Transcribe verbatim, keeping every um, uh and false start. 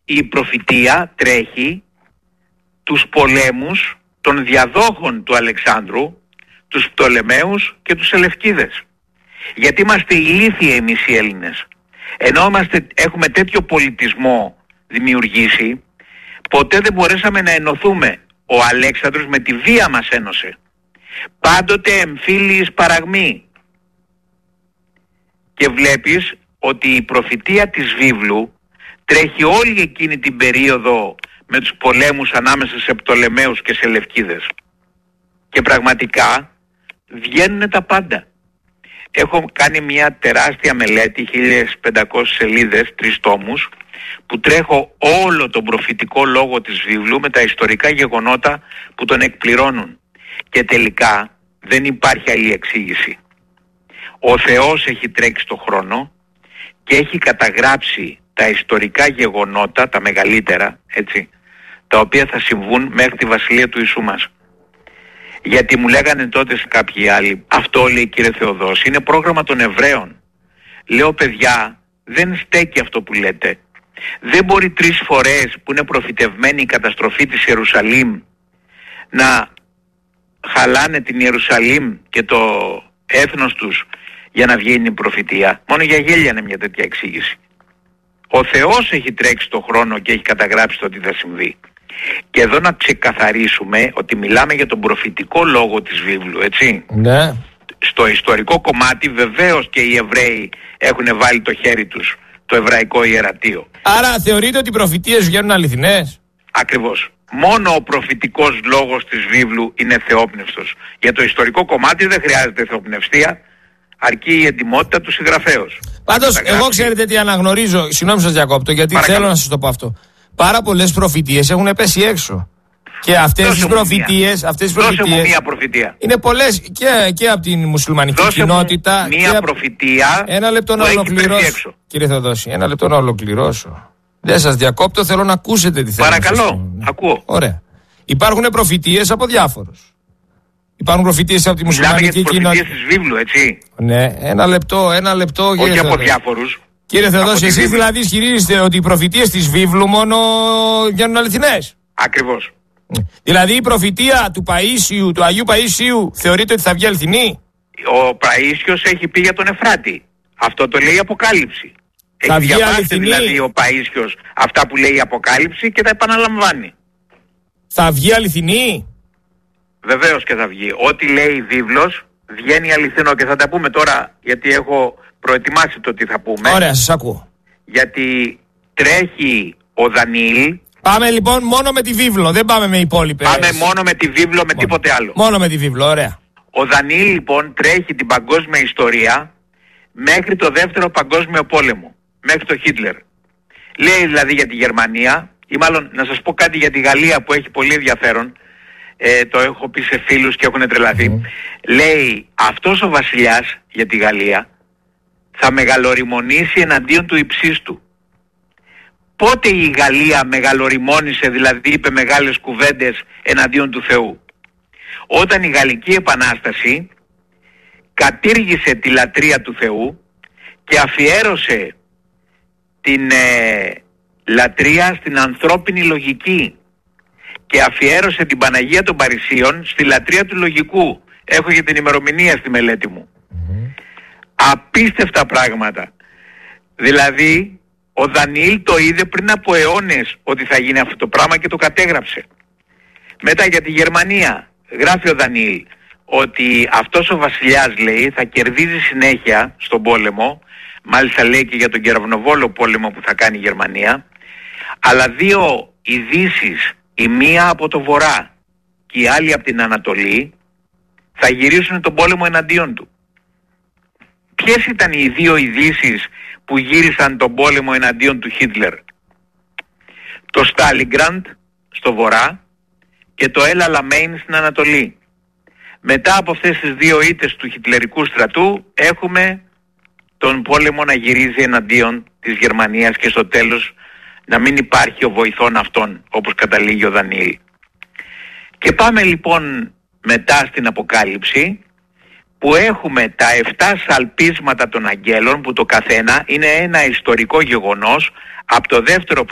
η προφητεία τρέχει τους πολέμους των διαδόχων του Αλεξάνδρου, τους Πτολεμαίους και τους Σελευκίδες. Γιατί είμαστε ηλίθιοι εμείς οι Έλληνες. Ενώ είμαστε, έχουμε τέτοιο πολιτισμό δημιουργήσει, ποτέ δεν μπορέσαμε να ενωθούμε. Ο Αλέξανδρος με τη βία μας ένωσε. Πάντοτε εμφύλιοι παραγμοί. Και βλέπεις ότι η προφητεία της βίβλου τρέχει όλη εκείνη την περίοδο με τους πολέμους ανάμεσα σε Πτολεμαίους και Σελευκίδες. Και πραγματικά βγαίνουν τα πάντα. Έχω κάνει μια τεράστια μελέτη, χίλιες πεντακόσιες σελίδες, τρεις τόμους, που τρέχω όλο τον προφητικό λόγο της βίβλου με τα ιστορικά γεγονότα που τον εκπληρώνουν. Και τελικά δεν υπάρχει άλλη εξήγηση. Ο Θεός έχει τρέξει το χρόνο και έχει καταγράψει τα ιστορικά γεγονότα, τα μεγαλύτερα, έτσι, τα οποία θα συμβούν μέχρι τη βασιλεία του Ιησού μας. Γιατί μου λέγανε τότε σε κάποιοι άλλοι, αυτό λέει κύριε Θεοδόση, είναι πρόγραμμα των Εβραίων. Λέω παιδιά, δεν στέκει αυτό που λέτε. Δεν μπορεί τρεις φορές που είναι προφητευμένη η καταστροφή της Ιερουσαλήμ να χαλάνε την Ιερουσαλήμ και το έθνος τους για να βγαίνει η προφητεία. Μόνο για γέλια είναι μια τέτοια εξήγηση. Ο Θεός έχει τρέξει το χρόνο και έχει καταγράψει το τι θα συμβεί. Και εδώ να ξεκαθαρίσουμε ότι μιλάμε για τον προφητικό λόγο της βίβλου, έτσι. Ναι. Στο ιστορικό κομμάτι βεβαίως και οι Εβραίοι έχουν βάλει το χέρι τους, το εβραϊκό ιερατείο. Άρα θεωρείτε ότι οι προφητείες βγαίνουν αληθινές? Ακριβώς. Μόνο ο προφητικός λόγος της βίβλου είναι θεόπνευστος. Για το ιστορικό κομμάτι δεν χρειάζεται θεοπνευστία, αρκεί η εντιμότητα του συγγραφέως. Πάντως, εγώ ξέρετε τι αναγνωρίζω, συγγνώμη σας διακόπτω, γιατί Παρακαλώ. θέλω να σας το πω αυτό. Πάρα πολλές προφητείες έχουν πέσει έξω. Και αυτές τις προφητείες, αυτές τις προφητείες, προφητείες μία προφητεία. είναι πολλές και, και από την μουσουλμανική Δώσε κοινότητα. Μία και προφητεία. Ένα λεπτό να ολοκληρώσω. Κύριε Θεοδόση, ένα λεπτό να ολοκληρώσω. Δεν σας διακόπτω, θέλω να ακούσετε τι θέλω. Παρακαλώ, ακούω. Ωραία. Υπάρχουν προφητείες από διάφορους. Υπάρχουν προφητείες από τη μουσουλμανική κοινότητα. Μιλάμε για τις προφητείες της βίβλου, έτσι. Ναι, ένα λεπτό, ένα λεπτό. Όχι από διάφορους. Κύριε Θεοδόση, εσείς δηλαδή ισχυρίζεστε ότι οι προφητείες της βίβλου μόνο βγαίνουν αληθινές? Ακριβώς. Δηλαδή η προφητεία του Παΐσιου, του Αγίου Παΐσιου, θεωρείτε ότι θα βγει αληθινή? Ο Παΐσιος έχει πει για τον Εφράτη. Αυτό το λέει η Αποκάλυψη. Θα έχει βγει διαβάσει αληθινή? δηλαδή ο Παΐσιος αυτά που λέει η Αποκάλυψη και τα επαναλαμβάνει. Θα βγει αληθινή? Βεβαίως και θα βγει. Ό,τι λέει η βίβλος βγαίνει αληθινό και θα τα πούμε τώρα, γιατί έχω προετοιμάσει το τι θα πούμε. Ωραία, σας ακούω. Γιατί τρέχει ο Δανιήλ. Πάμε λοιπόν μόνο με τη βίβλο, δεν πάμε με υπόλοιπες. Πάμε μόνο με τη βίβλο, με μόνο. Τίποτε άλλο. Μόνο με τη βίβλο, ωραία. Ο Δανιήλ λοιπόν τρέχει την παγκόσμια ιστορία μέχρι το δεύτερο παγκόσμιο πόλεμο, μέχρι το Χίτλερ. Λέει δηλαδή για τη Γερμανία, ή μάλλον να σας πω κάτι για τη Γαλλία που έχει πολύ ενδιαφέρον. Ε, το έχω πει σε φίλους και έχουν τρελαθεί. Mm. Λέει αυτός ο βασιλιάς για τη Γαλλία θα μεγαλοριμονήσει εναντίον του υψίστου. Πότε η Γαλλία μεγαλοριμόνησε, δηλαδή είπε μεγάλες κουβέντες εναντίον του Θεού? Όταν η Γαλλική Επανάσταση κατήργησε τη λατρεία του Θεού και αφιέρωσε την ε, λατρεία στην ανθρώπινη λογική και αφιέρωσε την Παναγία των Παρισίων στη λατρεία του λογικού. Έχω και την ημερομηνία στη μελέτη μου. Mm-hmm. Απίστευτα πράγματα. Δηλαδή ο Δανιήλ το είδε πριν από αιώνες ότι θα γίνει αυτό το πράγμα και το κατέγραψε. Μετά για τη Γερμανία γράφει ο Δανιήλ ότι αυτός ο βασιλιάς, λέει, θα κερδίζει συνέχεια στον πόλεμο. Μάλιστα λέει και για τον κεραυνοβόλο πόλεμο που θα κάνει η Γερμανία. Αλλά δύο ειδήσεις, η μία από το βορρά και η άλλη από την Ανατολή, θα γυρίσουν τον πόλεμο εναντίον του. Ποιες ήταν οι δύο ειδήσεις που γύρισαν τον πόλεμο εναντίον του Χίτλερ? Το Στάλιγκραντ στο βορρά και το Ελ Αλαμέιν στην Ανατολή. Μετά από αυτές τις δύο ήττες του χιτλερικού στρατού έχουμε τον πόλεμο να γυρίζει εναντίον της Γερμανίας και στο τέλος να μην υπάρχει ο βοηθών αυτών, όπως καταλήγει ο Δανιήλ. Και πάμε λοιπόν μετά στην Αποκάλυψη, που έχουμε τα εφτά σαλπίσματα των αγγέλων, που το καθένα είναι ένα ιστορικό γεγονός από το δεύτερο